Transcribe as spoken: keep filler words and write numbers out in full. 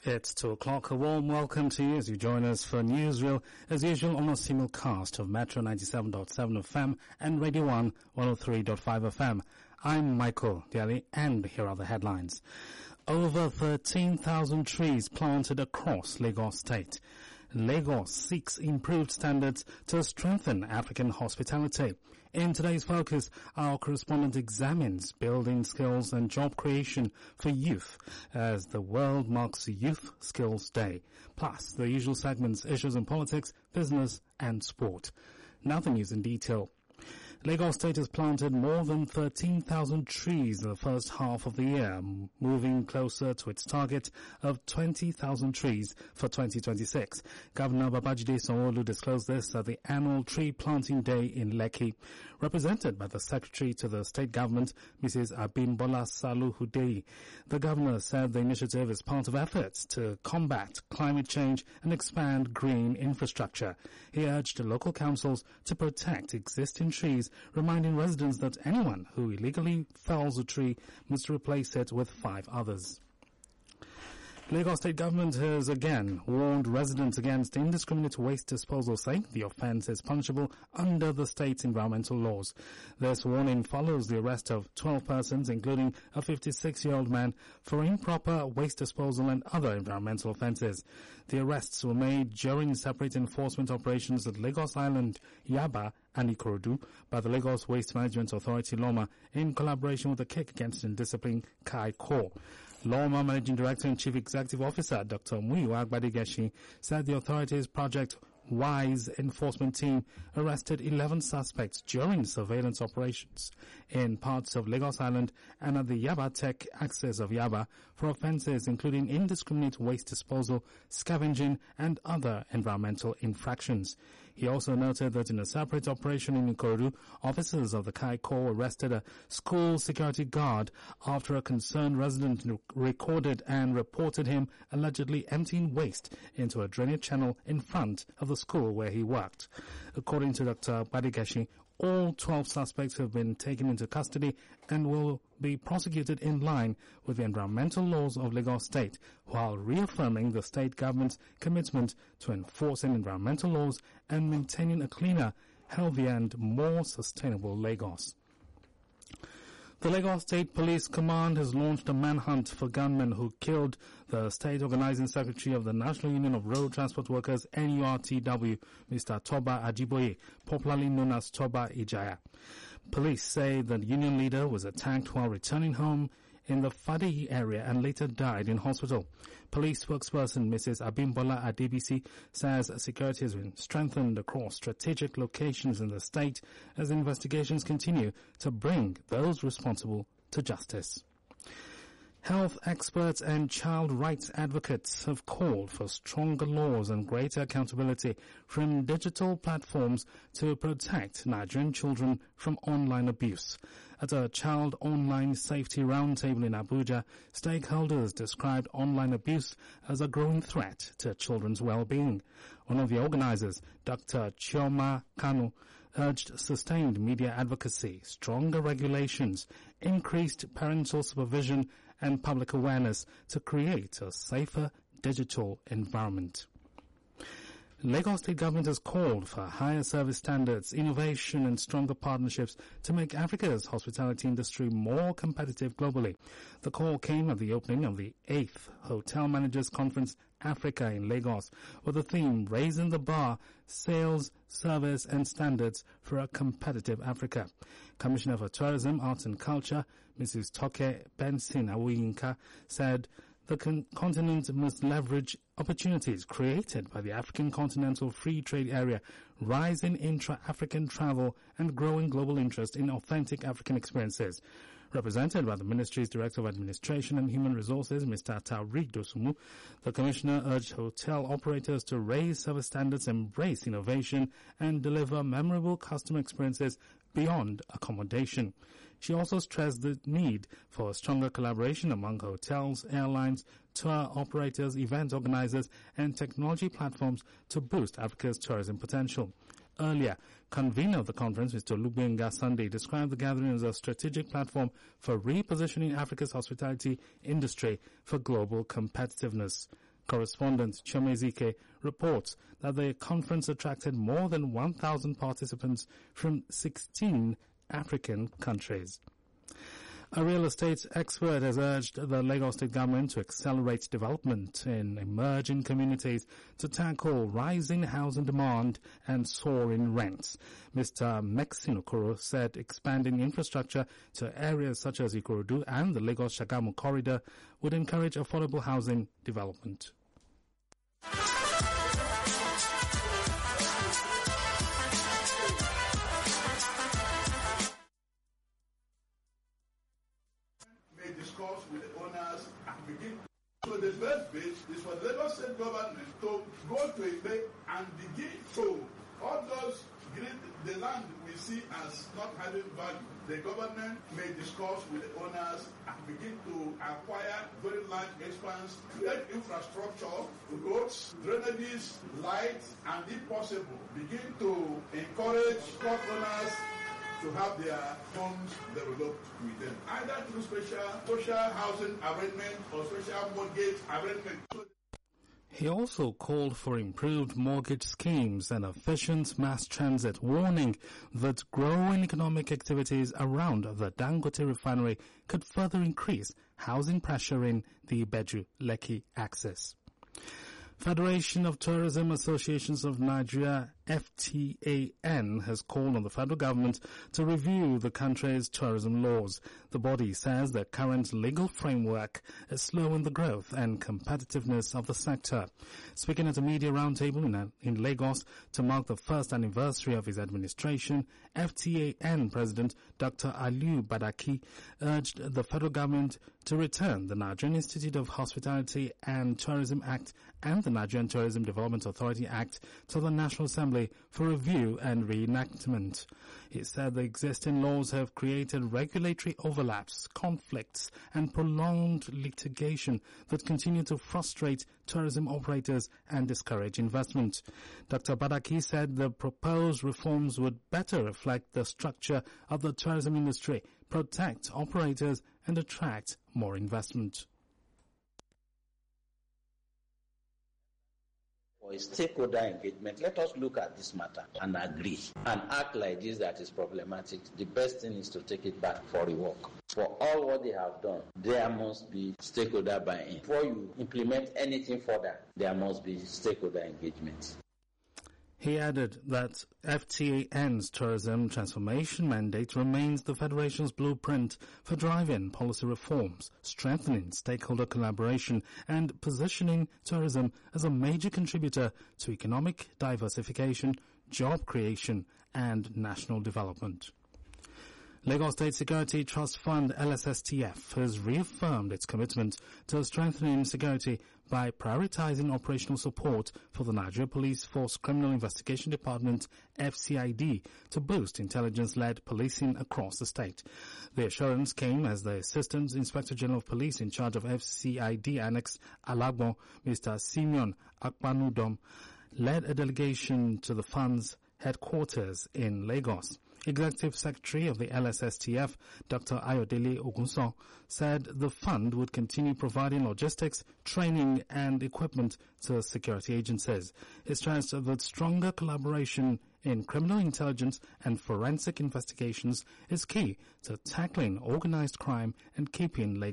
It's two o'clock. A warm welcome to you as you join us for Newsreel, as usual on a simulcast of Metro ninety-seven point seven F M and Radio one one oh three point five F M. I'm Michael Daly, and here are the headlines. Over thirteen thousand trees planted across Lagos State. Lagos seeks improved standards to strengthen African hospitality. In today's focus, our correspondent examines building skills and job creation for youth as the world marks Youth Skills Day. Plus, the usual segments, issues in politics, business and sport. Now the news in detail. Lagos State has planted more than thirteen thousand trees in the first half of the year, moving closer to its target of twenty thousand trees for twenty twenty-six. Governor Babajide Sanwo-Olu disclosed this at the annual tree planting day in Lekki. Represented by the Secretary to the State Government, Missus Abimbola Salu-Hudeyi, the Governor said the initiative is part of efforts to combat climate change and expand green infrastructure. He urged local councils to protect existing trees, reminding residents that anyone who illegally fells a tree must replace it with five others. Lagos State Government has again warned residents against indiscriminate waste disposal, saying the offence is punishable under the state's environmental laws. This warning follows the arrest of twelve persons, including a fifty-six-year-old man, for improper waste disposal and other environmental offences. The arrests were made during separate enforcement operations at Lagos Island, Yaba, and Ikorodu by the Lagos Waste Management Authority LOMA in collaboration with the Kick Against Indiscipline Kai Core. LOMA Managing Director and Chief Executive Officer Doctor Muyiwa Agbadegeshi said the authority's Project WISE enforcement team arrested eleven suspects during surveillance operations in parts of Lagos Island and at the Yaba Tech axis of Yaba for offences including indiscriminate waste disposal, scavenging and other environmental infractions. He also noted that in a separate operation in Ikorodu, officers of the Kai Corps arrested a school security guard after a concerned resident recorded and reported him allegedly emptying waste into a drainage channel in front of the school where he worked. According to Doctor Badigashi, all twelve suspects have been taken into custody and will be prosecuted in line with the environmental laws of Lagos State, while reaffirming the state government's commitment to enforcing environmental laws and maintaining a cleaner, healthier and more sustainable Lagos. The Lagos State Police Command has launched a manhunt for gunmen who killed the State Organizing Secretary of the National Union of Road Transport Workers, N U R T W, Mister Toba Ajiboye, popularly known as Toba Ijaya. Police say the union leader was attacked while returning home in the Fadi area and later died in hospital. Police spokesperson Missus Abimbola Adebisi says security has been strengthened across strategic locations in the state as investigations continue to bring those responsible to justice. Health experts and child rights advocates have called for stronger laws and greater accountability from digital platforms to protect Nigerian children from online abuse. At a Child Online Safety Roundtable in Abuja, stakeholders described online abuse as a growing threat to children's well-being. One of the organizers, Doctor Chioma Kanu, urged sustained media advocacy, stronger regulations, increased parental supervision and public awareness to create a safer digital environment. Lagos State Government has called for higher service standards, innovation and stronger partnerships to make Africa's hospitality industry more competitive globally. The call came at the opening of the eighth Hotel Managers Conference Africa in Lagos, with the theme Raising the Bar, Sales, Service and Standards for a Competitive Africa. Commissioner for Tourism, Arts and Culture, Missus Toke Benson Awuyinka, said the con- continent must leverage opportunities created by the African Continental Free Trade Area, rising intra-African travel and growing global interest in authentic African experiences. Represented by the Ministry's Director of Administration and Human Resources, Mister Tariq Dosumu, the Commissioner urged hotel operators to raise service standards, embrace innovation and deliver memorable customer experiences beyond accommodation. She also stressed the need for stronger collaboration among hotels, airlines, tour operators, event organizers and technology platforms to boost Africa's tourism potential. Earlier, convener of the conference, Mister Lugbenga Sunday, described the gathering as a strategic platform for repositioning Africa's hospitality industry for global competitiveness. Correspondent Chomezike reports that the conference attracted more than one thousand participants from sixteen African countries. A real estate expert has urged the Lagos State government to accelerate development in emerging communities to tackle rising housing demand and soaring rents. Mister Maxine Okoro said expanding infrastructure to areas such as Ikorodu and the Lagos-Shagamu corridor would encourage affordable housing development. With the owners and begin. So the first phase is for the Lagos State government to go to a day and begin to all those green, the land we see as not having value. The government may discuss with the owners and begin to acquire very large expanse, create infrastructure, roads, drainages, lights, and if possible, begin to encourage court owners to have their homes developed with them, either through special social housing arrangement or special mortgage arrangement. He also called for improved mortgage schemes and efficient mass transit, warning that growing economic activities around the Dangote refinery could further increase housing pressure in the Ibeju-Lekki axis. Federation of Tourism Associations of Nigeria, F T A N, has called on the federal government to review the country's tourism laws. The body says the current legal framework is slowing the growth and competitiveness of the sector. Speaking at a media roundtable in, in Lagos to mark the first anniversary of his administration, F T A N President Doctor Aliu Badaki urged the federal government to return the Nigerian Institute of Hospitality and Tourism Act and the Nigerian Tourism Development Authority Act to the National Assembly for review and reenactment. He said the existing laws have created regulatory overlaps, conflicts, and prolonged litigation that continue to frustrate tourism operators and discourage investment. Doctor Badaki said the proposed reforms would better reflect the structure of the tourism industry, protect operators, and attract more investment. For a stakeholder engagement, let us look at this matter and agree and act like this that is problematic. The best thing is to take it back for rework. For all what they have done, there must be stakeholder buy-in. Before you implement anything further, there must be stakeholder engagement. He added that F T A N's tourism transformation mandate remains the Federation's blueprint for driving policy reforms, strengthening stakeholder collaboration, and positioning tourism as a major contributor to economic diversification, job creation, and national development. Lagos State Security Trust Fund L S S T F has reaffirmed its commitment to strengthening security by prioritizing operational support for the Nigeria Police Force Criminal Investigation Department F C I D to boost intelligence-led policing across the state. The assurance came as the Assistant Inspector General of Police in charge of F C I D Annex Alagbon, Mister Simeon Akpanudom, led a delegation to the fund's headquarters in Lagos. Executive Secretary of the L S S T F, Doctor Ayodele Ogunson, said the fund would continue providing logistics, training and equipment to security agencies. He stressed that stronger collaboration in criminal intelligence and forensic investigations is key to tackling organized crime and keeping Lagos